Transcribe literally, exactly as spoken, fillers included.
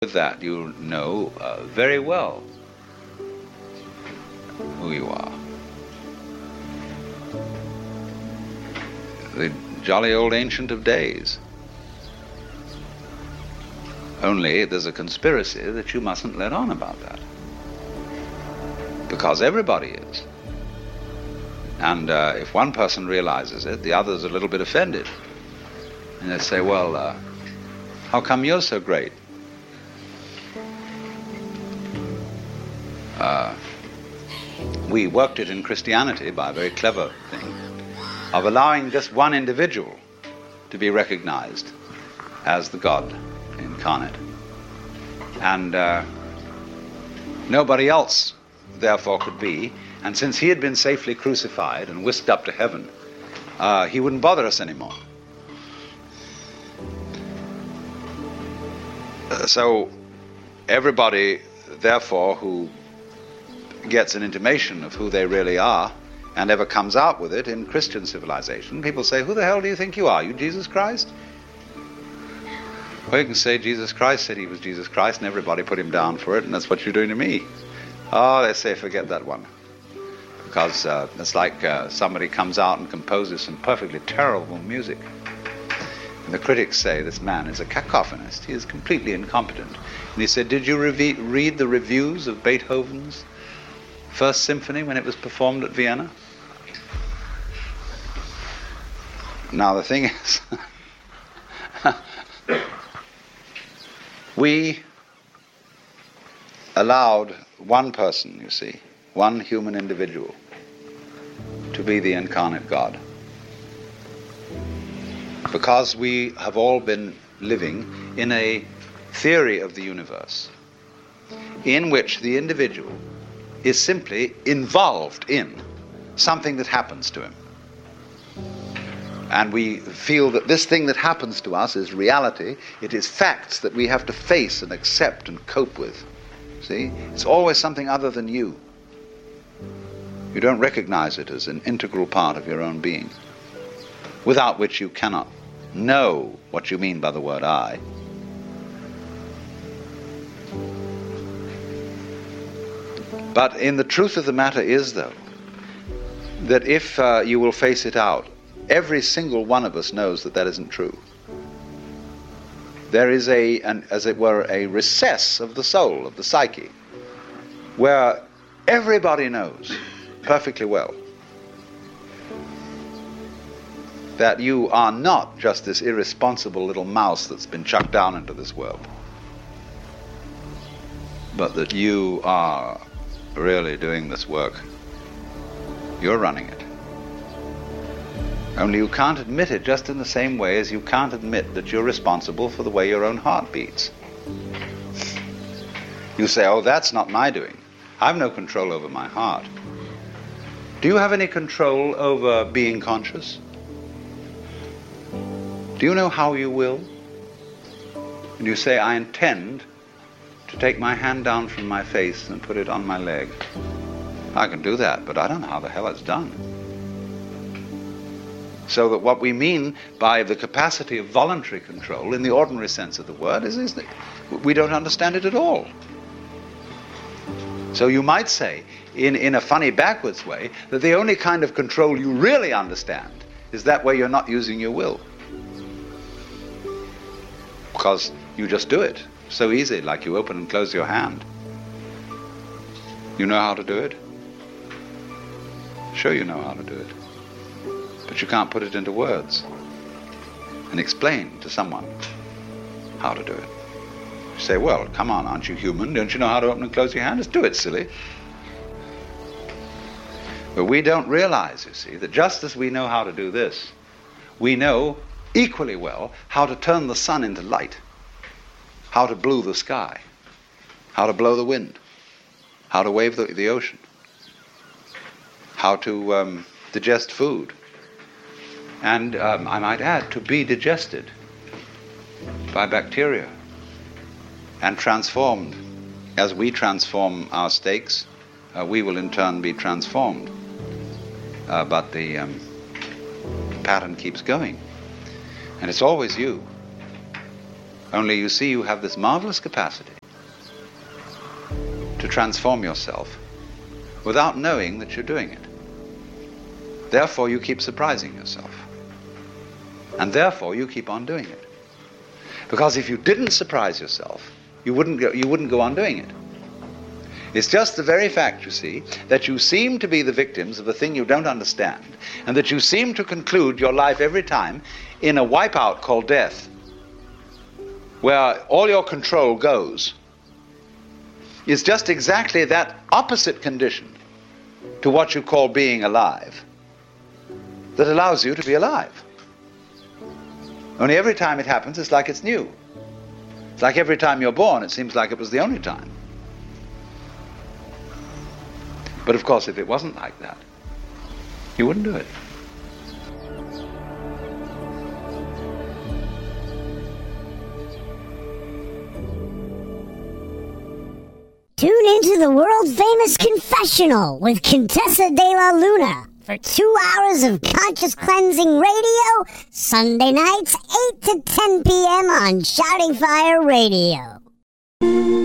With that, you know uh, very well who you are. The jolly old Ancient of Days. Only there's a conspiracy that you mustn't let on about that. Because everybody is. And uh, if one person realizes it, the other's a little bit offended. And they say, well, uh, how come you're so great? Uh, we worked it in Christianity by a very clever thing of allowing just one individual to be recognized as the God incarnate. And uh, nobody else, therefore, could be. And since he had been safely crucified and whisked up to heaven, uh, he wouldn't bother us anymore. Uh, so everybody, therefore, who gets an intimation of who they really are and ever comes out with it in Christian civilization, people say, who the hell do you think you are? You Jesus Christ? Well, you can say Jesus Christ said he was Jesus Christ and everybody put him down for it, and that's what you're doing to me. Oh, they say, forget that one. Because uh, it's like uh, somebody comes out and composes some perfectly terrible music. And the critics say this man is a cacophonist. He is completely incompetent. And he said, did you re- read the reviews of Beethoven's First Symphony when it was performed at Vienna? Now the thing is, we allowed one person, you see, one human individual, to be the incarnate God. Because we have all been living in a theory of the universe in which the individual is simply involved in something that happens to him. And we feel that this thing that happens to us is reality. It is facts that we have to face and accept and cope with. See? It's always something other than you. You don't recognize it as an integral part of your own being, without which you cannot know what you mean by the word I. But in the truth of the matter is, though, that if uh, you will face it out, every single one of us knows that that isn't true. There is a, an, as it were, a recess of the soul, of the psyche, where everybody knows perfectly well that you are not just this irresponsible little mouse that's been chucked down into this world, but that you are really doing this work. You're running it. Only you can't admit it, just in the same way as you can't admit that you're responsible for the way your own heart beats. You say, oh, that's not my doing. I've no control over my heart. Do you have any control over being conscious? Do you know how you will? And you say, I intend to take my hand down from my face and put it on my leg. I can do that, but I don't know how the hell it's done. So that what we mean by the capacity of voluntary control in the ordinary sense of the word is, is that we don't understand it at all. So you might say, in, in a funny backwards way, that the only kind of control you really understand is that where you're not using your will. Because you just do it. So easy, like you open and close your hand. You know how to do it? Sure you know how to do it. But you can't put it into words and explain to someone how to do it. You say, well, come on, aren't you human? Don't you know how to open and close your hand? Just do it, silly. But we don't realize, you see, that just as we know how to do this, we know equally well how to turn the sun into light, how to blue the sky, how to blow the wind, how to wave the, the ocean, how to um, digest food, and um, I might add, to be digested by bacteria and transformed. As we transform our steaks, uh, we will in turn be transformed. Uh, but the um, pattern keeps going. And it's always you. Only you see you have this marvelous capacity to transform yourself without knowing that you're doing it. Therefore, you keep surprising yourself. And therefore, you keep on doing it. Because if you didn't surprise yourself, you wouldn't go, you wouldn't go on doing it. It's just the very fact, you see, that you seem to be the victims of a thing you don't understand, and that you seem to conclude your life every time in a wipeout called death, where all your control goes, is just exactly that opposite condition to what you call being alive that allows you to be alive. Only every time it happens, it's like it's new. It's like every time you're born, it seems like it was the only time. But of course, if it wasn't like that, you wouldn't do it. Tune into the world-famous Confessional with Contessa de la Luna for two hours of conscious cleansing radio, Sunday nights, eight to ten p.m. on Shouting Fire Radio.